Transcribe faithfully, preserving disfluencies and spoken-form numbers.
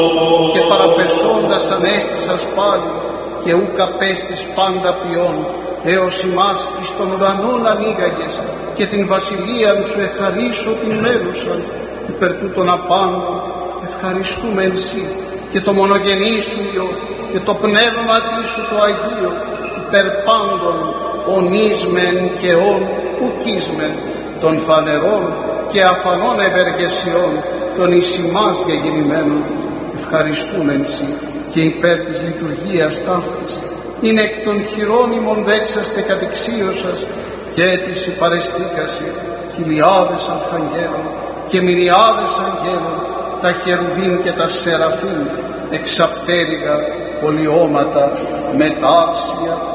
και παραπεσώντας ανέστησας πάλι και ούκ απέστης πάντα ποιόν, έως ημάς εις των ουρανών ανοίγαγες και την βασιλείαν σου εχαρίσω την μέλουσαν, υπερ τούτων απάντων ευχαριστούμε εν σύ και το μονογενή σου Υιό και το πνεύμα σου το Αγίο, υπερ πάντων ονείσμεν και ον ουκίσμεν των φανερών και αφανών ευεργεσιών των εις ημάς γεγεννημένων. Ευχαριστούμε εν σύ και υπέρ της λειτουργίας ταύτης είναι εκ των χειρόνιμων δέξαστε κατηξίωσας και της υπαρεστήκαση χιλιάδες αρχαγγέλων και μυριάδες αγγέλων, τα χερουβίν και τα σεραφείμ, εξαπτέρυγα πολιώματα μετάξια